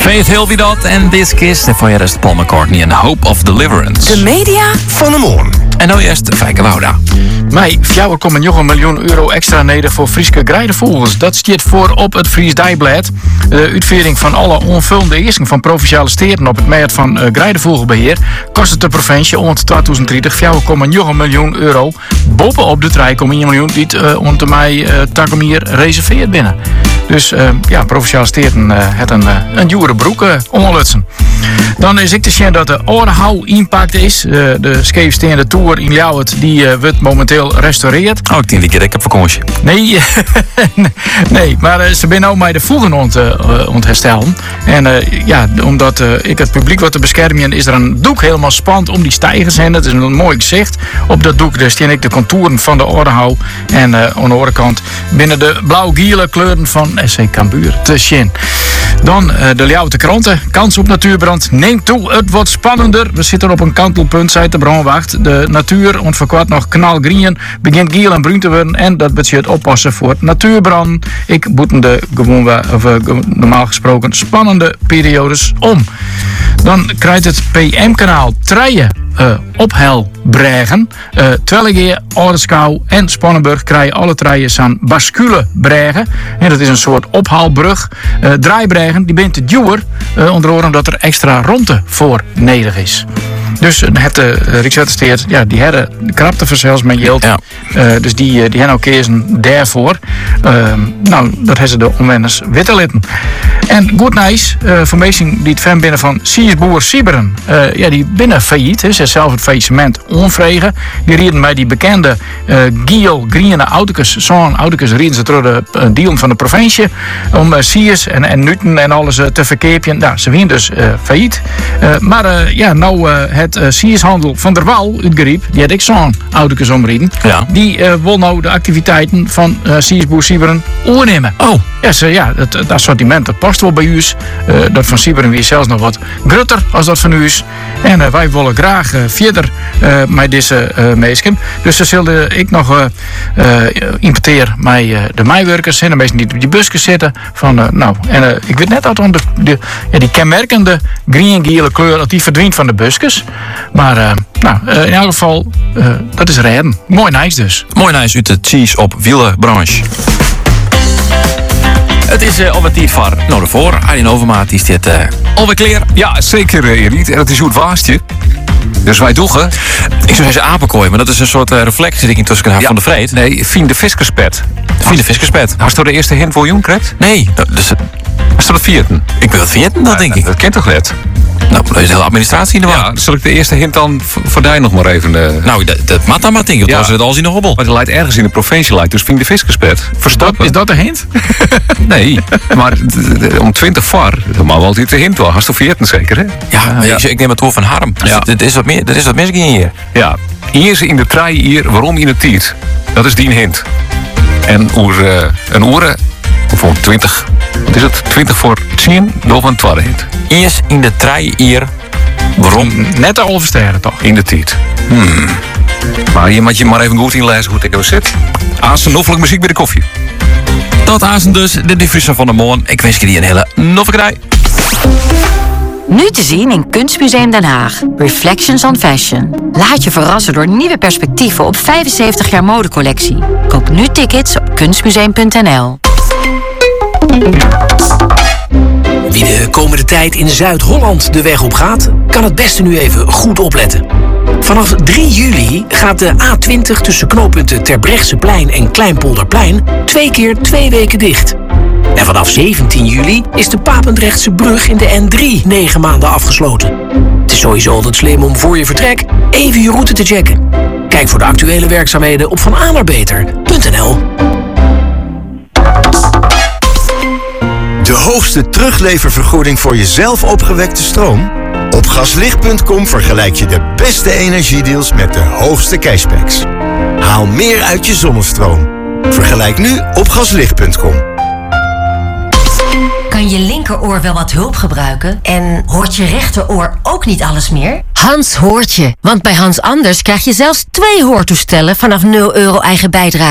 Faith Hill wie dat en This Kiss. En voor je rest Paul McCartney en Hope of Deliverance. De media van de morgen. En nou eerst Fijke Wouda. Mij 4,9 miljoen euro extra neder voor Frieske Grijdevoegels. Dat staat voor op het Fries Dijblad. De uitvoering van alle onvullende eisen van provinciale steden op het meet van Grijdevogelbeheer kost het de provincie rond 2030 4,9 miljoen euro. Bovenop de 3,1 miljoen die het onder mij Takomier reserveert binnen. Dus provinciale steden het een dure broek onlutsen. Dan is ik te zien dat de Oorhou impact is. De scheefsteende toer in Ljouwert die wordt momenteel restaureerd. Oh, ik denk dat ik heb vakantie. Nee, maar ze zijn nou met de voegen herstellen. En omdat ik het publiek wat te beschermen, is er een doek helemaal spannend om die stijgers heen. Dat is een mooi gezicht. Op dat doek zie ik de contouren van de Oorhou. En aan de andere kant binnen de blauw-gele kleuren van SC Cambuur te zien. Dan de Ljouwerte kranten. Kans op natuurbrand neemt toe. Het wordt spannender. We zitten op een kantelpunt, zei de brandwacht. De natuur, ontverkwart nog knalgroen, begint geel en bruin te worden. En dat betekent oppassen voor natuurbranden. Ik boeten de normaal gesproken spannende periodes om. Dan krijgt het PM-kanaal treien ophel-bregen. Twellegeer, Oudeschouw en Spannenburg krijgen alle treien aan bascule-bregen. En dat is een soort ophaalbrug. Draaibregen, die bent te duur. Onder andere omdat er extra ruimte voor nodig is. Dus het Rijkswaterstaat, die hebben de krapteverzels met yield. Ja. Dus die hebben ook kiezen daarvoor. Dat hebben ze de omwoners witte litten. En goed nice, formation die het fan binnen van Siersboer Sieberen. Die binnen failliet. Ze hebben zelf het faillissement onvregen. Die rieden bij die bekende geel-groene auto's. Zo'n auto's rieden ze door de deal van de provincie. Om Siers en Nuten en alles te verkepen. Nou, ze winnen dus failliet. Het Siershandel van der Wal uitgeriep, die had ik zo'n auto's omrieden. Ja. Die wil nou de activiteiten van Siersboer Sieberen overnemen. Oh. Het assortiment dat past wel bij u. Dat van Sieberen weer zelfs nog wat grutter als dat van u is. En wij willen graag verder met deze meesken. Dus ze zullen ik nog importeer met de mijwerkers en de mensen die op die busjes zitten. Ik weet net dat die kenmerkende green-gele kleur dat die verdwijnt van de busjes. Maar in elk geval, dat is reden. Mooi nice dus. Mooi nice uit de cheese op wielenbranche. Het is alweer tijd voor ervoor. Arjen Overmaat die zit alweer klaar. Ja, zeker Erik. En het is goed waastje. Dus wij doen. Ik zou zeggen apenkooi, maar dat is een soort reflectie die ik intussen heb van de vreed. Nee, Fien de Viskerspet. Fien de Viskerspet. Hast du de eerste hint voor Joen krijgt? Nee, Hast du dat vierten? Ik ben het vierten, dat denk ik. Dat kent toch net? Nou, dat is de hele administratie in de war. Ja, zal ik de eerste hint dan voor die nog maar even... Nou, dat maakt dan maar denk ik. Dat was het al in de hobbel. Maar het leidt ergens in de provincie, leidt dus Fien de Viskerspet. Verstappen. Is dat de hint? Nee, maar om 20 var, dat mag wel altijd de hint wel. Hast du vierten zeker, hè? Ja. Ik neem het door van Harm. Dus er is wat mis in hier. Ja, hier in de trein hier, waarom in het tiert? Dat is die hint. En een oren, of om 20... Wat is het? 20 voor 10, door een tweede hint. Eerst in de trein hier. Waarom? Net al versterren toch? In de tijd. Maar hier moet je maar even goed inlezen hoe het er zit. Azen noffelijk muziek bij de koffie. Tot azen dus, de diffuser van de morgen. Ik wens jullie een hele noffe krij. Nu te zien in Kunstmuseum Den Haag. Reflections on Fashion. Laat je verrassen door nieuwe perspectieven op 75 jaar modecollectie. Koop nu tickets op kunstmuseum.nl. Wie de komende tijd in Zuid-Holland de weg op gaat, kan het beste nu even goed opletten. Vanaf 3 juli gaat de A20 tussen knooppunten Terbrechtseplein en Kleinpolderplein 2 keer 2 weken dicht. En vanaf 17 juli is de Papendrechtse brug in de N3 9 maanden afgesloten. Het is sowieso altijd slim om voor je vertrek even je route te checken. Kijk voor de actuele werkzaamheden op vanaannaarbeter.nl. De hoogste terugleververgoeding voor je zelf opgewekte stroom? Op gaslicht.com vergelijk je de beste energiedeals met de hoogste cashbacks. Haal meer uit je zonnestroom. Vergelijk nu op gaslicht.com. Kan je linkeroor wel wat hulp gebruiken? En hoort je rechteroor ook niet alles meer? Hans hoort je, want bij Hans Anders krijg je zelfs 2 hoortoestellen vanaf €0 eigen bijdrage.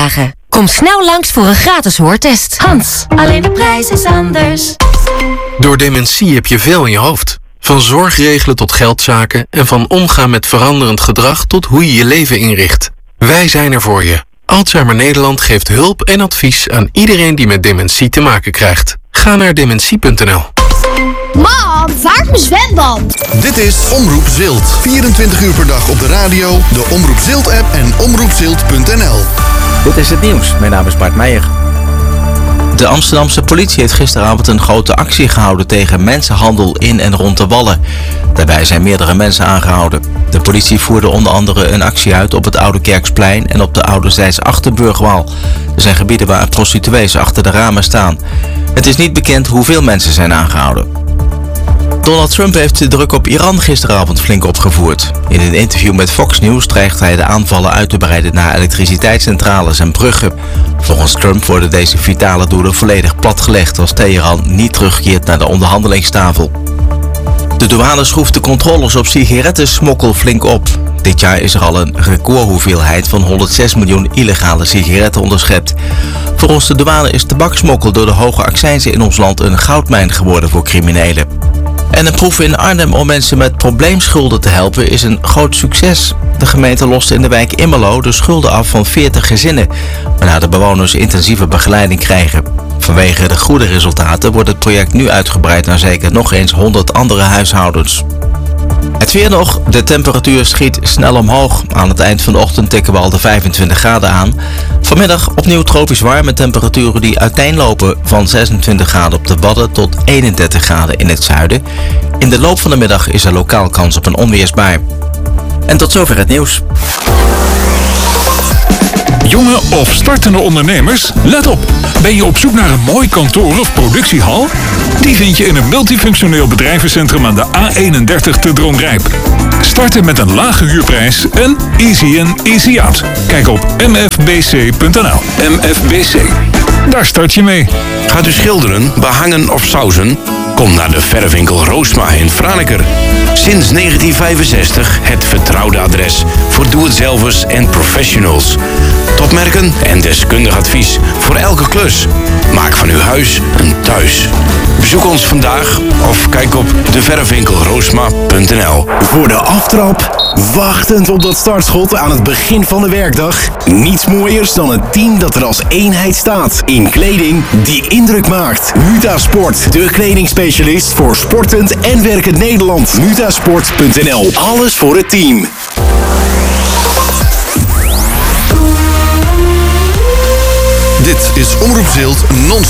Kom snel langs voor een gratis hoortest. Hans, alleen de prijs is anders. Door dementie heb je veel in je hoofd. Van zorg regelen tot geldzaken en van omgaan met veranderend gedrag tot hoe je je leven inricht. Wij zijn er voor je. Alzheimer Nederland geeft hulp en advies aan iedereen die met dementie te maken krijgt. Ga naar dementie.nl. Mam, waar is mijn zwemband? Dit is Omroep Zilt. 24 uur per dag op de radio, de Omroep Zilt-app en omroepzilt.nl. Dit is het nieuws. Mijn naam is Bart Meijer. De Amsterdamse politie heeft gisteravond een grote actie gehouden tegen mensenhandel in en rond de Wallen. Daarbij zijn meerdere mensen aangehouden. De politie voerde onder andere een actie uit op het Oude Kerksplein en op de Ouderzijds Achterburgwal. Er zijn gebieden waar prostituees achter de ramen staan. Het is niet bekend hoeveel mensen zijn aangehouden. Donald Trump heeft de druk op Iran gisteravond flink opgevoerd. In een interview met Fox News dreigt hij de aanvallen uit te breiden naar elektriciteitscentrales en bruggen. Volgens Trump worden deze vitale doelen volledig platgelegd als Teheran niet terugkeert naar de onderhandelingstafel. De douane schroeft de controles op sigarettensmokkel flink op. Dit jaar is er al een recordhoeveelheid van 106 miljoen illegale sigaretten onderschept. Volgens de douane is tabaksmokkel door de hoge accijnzen in ons land een goudmijn geworden voor criminelen. En een proef in Arnhem om mensen met probleemschulden te helpen is een groot succes. De gemeente loste in de wijk Immerlo de schulden af van 40 gezinnen, waarna de bewoners intensieve begeleiding krijgen. Vanwege de goede resultaten wordt het project nu uitgebreid naar zeker nog eens 100 andere huishoudens. Het weer nog. De temperatuur schiet snel omhoog. Aan het eind van de ochtend tikken we al de 25 graden aan. Vanmiddag opnieuw tropisch warm met temperaturen die uiteenlopen van 26 graden op de Wadden tot 31 graden in het zuiden. In de loop van de middag is er lokaal kans op een onweersbui. En tot zover het nieuws. Jonge of startende ondernemers, let op. Ben je op zoek naar een mooi kantoor of productiehal? Die vind je in een multifunctioneel bedrijvencentrum aan de A31 te Dronrijp. Starten met een lage huurprijs en easy in, easy out. Kijk op mfbc.nl. MFBC. Daar start je mee. Gaat u schilderen, behangen of sausen? Kom naar de verfwinkel Roosma in Franeker. Sinds 1965 het vertrouwde adres voor doe-het-zelvers en professionals. Topmerken en deskundig advies voor elke klus. Maak van uw huis een thuis. Bezoek ons vandaag of kijk op deverfwinkelroosma.nl. Voor de aftrap, wachtend op dat startschot aan het begin van de werkdag. Niets mooiers dan een team dat er als eenheid staat. In kleding die indruk maakt. Mutasport, de kledingspecialist voor sportend en werkend Nederland. Mutasport.nl, alles voor het team. Dit is Omroep Zilt non-stop.